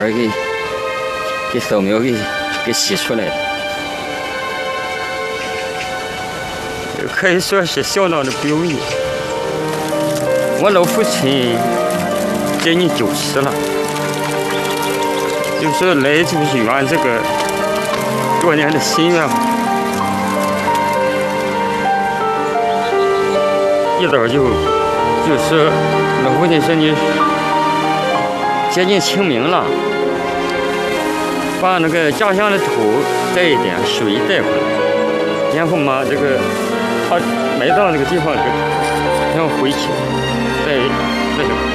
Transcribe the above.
给扫描给洗出来的，可以说是相当的不容易。我老父亲接近90了，就是来就是圆这个多年的心愿吧。一早就是老父亲说你接近清明了，把那个家乡的土带一点，水带回来，然后嘛这个他埋葬这个地方然后回去再那个。